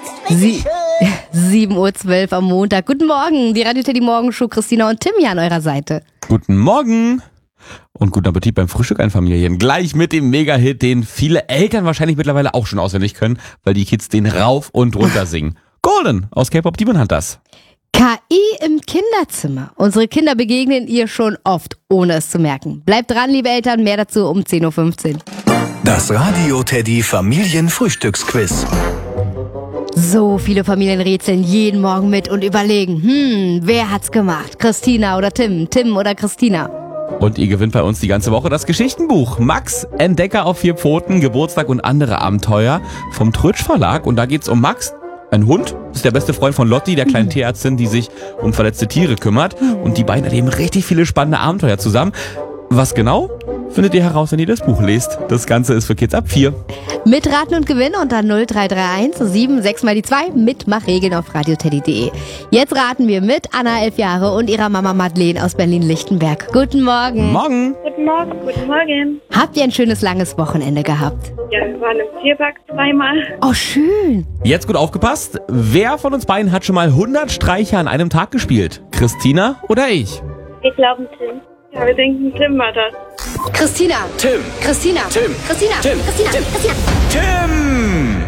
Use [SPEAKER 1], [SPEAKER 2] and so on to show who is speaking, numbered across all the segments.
[SPEAKER 1] Sie 7:12 Uhr am Montag. Guten Morgen, die Radio Teddy Morgenshow. Christina und Tim hier an eurer Seite.
[SPEAKER 2] Guten Morgen und guten Appetit beim Frühstück an Familien. Gleich mit dem Mega-Hit, den viele Eltern wahrscheinlich mittlerweile auch schon auswendig können, weil die Kids den rauf und runter singen. Golden aus K-Pop Demon Hunters.
[SPEAKER 1] KI im Kinderzimmer. Unsere Kinder begegnen ihr schon oft, ohne es zu merken. Bleibt dran, liebe Eltern, mehr dazu um 10:15 Uhr.
[SPEAKER 3] Das Radio Teddy Familienfrühstücksquiz.
[SPEAKER 1] So viele Familien rätseln jeden Morgen mit und überlegen, wer hat's gemacht? Christina oder Tim? Tim oder Christina?
[SPEAKER 2] Und ihr gewinnt bei uns die ganze Woche das Geschichtenbuch Max, Entdecker auf 4 Pfoten, Geburtstag und andere Abenteuer vom Trötsch Verlag. Und da geht's um Max, ein Hund, ist der beste Freund von Lotti, der kleinen Tierärztin, die sich um verletzte Tiere kümmert. Und die beiden erleben richtig viele spannende Abenteuer zusammen. Was genau? Findet ihr heraus, wenn ihr das Buch lest. Das Ganze ist für Kids ab 4.
[SPEAKER 1] Mitraten und gewinnen unter 0331 76 mal die 2. Mitmachregeln auf radioteddy.de. Jetzt raten wir mit Anna, 11 Jahre, und ihrer Mama Madeleine aus Berlin-Lichtenberg. Guten Morgen.
[SPEAKER 2] Morgen.
[SPEAKER 4] Guten Morgen. Guten Morgen.
[SPEAKER 1] Habt ihr ein schönes, langes Wochenende gehabt?
[SPEAKER 4] Ja, wir waren im Tierpark zweimal.
[SPEAKER 1] Oh, schön.
[SPEAKER 2] Jetzt gut aufgepasst. Wer von uns beiden hat schon mal 100 Streiche an einem Tag gespielt? Christina oder ich?
[SPEAKER 4] Wir glauben Tim. Ja, wir denken, Tim war das.
[SPEAKER 1] Christina.
[SPEAKER 3] Tim.
[SPEAKER 1] Christina.
[SPEAKER 3] Tim.
[SPEAKER 1] Christina.
[SPEAKER 3] Tim.
[SPEAKER 1] Christina.
[SPEAKER 3] Tim.
[SPEAKER 1] Christina.
[SPEAKER 3] Tim!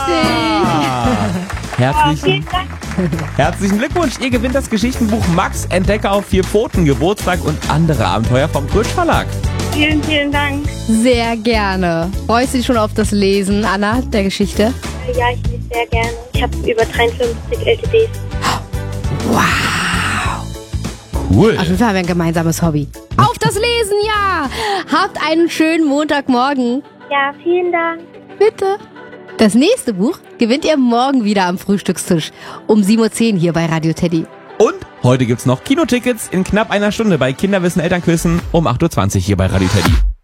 [SPEAKER 1] Richtig.
[SPEAKER 4] Vielen Dank.
[SPEAKER 2] Herzlichen Glückwunsch. Ihr gewinnt das Geschichtenbuch Max, Entdecker auf 4 Pfoten, Geburtstag und andere Abenteuer vom Trötsch Verlag.
[SPEAKER 4] Vielen, vielen Dank.
[SPEAKER 1] Sehr gerne. Freust du dich schon auf das Lesen, Anna, der Geschichte?
[SPEAKER 4] Ja, ich lese sehr gerne. Ich habe über 53 LTDs.
[SPEAKER 1] Wow.
[SPEAKER 2] Cool.
[SPEAKER 1] Auf jeden Fall haben wir ein gemeinsames Hobby. Auf das Lesen, ja! Habt einen schönen Montagmorgen.
[SPEAKER 4] Ja, vielen Dank.
[SPEAKER 1] Bitte. Das nächste Buch gewinnt ihr morgen wieder am Frühstückstisch. Um 7:10 Uhr hier bei Radio Teddy.
[SPEAKER 2] Und heute gibt's noch Kinotickets in knapp einer Stunde bei Kinderwissen Elternquissen um 8:20 Uhr hier bei Radio Teddy.